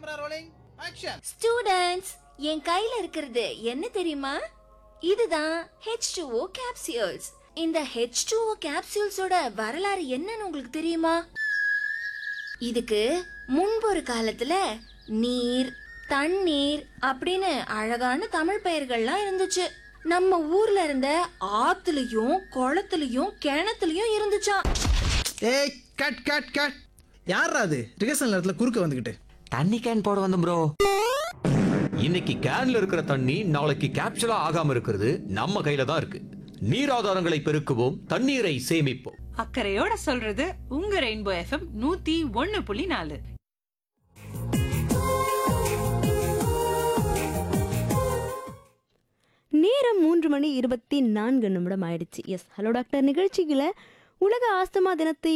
Students, என் கையில இருக்கிறது என்ன தெரியுமா? இதுதான் H2O capsules. இந்த H2O capsuleஸோட வரலாறு என்னன்னு உங்களுக்கு தெரியுமா? இதுக்கு முன்பு ஒரு காலத்துல நீர், தண்ணீர் அப்படின்னு அழகான தமிழ் பெயர்கள்லாம் இருந்துச்சு. நம்ம ஊர்ல இருந்த ஆத்துலயும் குளத்துலயும் கிணத்துலயும் இருந்துச்சாம். ஏய் கட் கட் கட், யாரா அது ரிகர்சல் நேரத்துல குறுக்க வந்துகிட்டு? தண்ணி கேன் போட வந்து ப்ரோ. இன்னைக்கு கேன்ல இருக்கிற தண்ணி நாளைக்கு கேப்சூலா ஆகாம இருக்கிறது நம்ம கையில தான் இருக்கு. நீர் ஆதாரங்களை பெருக்குவோம், தண்ணீரை சேமிப்போம். அக்கறையோட சொல்றது உங்க ரெயின்போ எஃப்எம் 101.4. நேரம் 3:24 ஆயிடுச்சு. எஸ், ஹலோ டாக்டர் நிகழ்ச்சிகளை உலக ஆஸ்துமா தினத்தை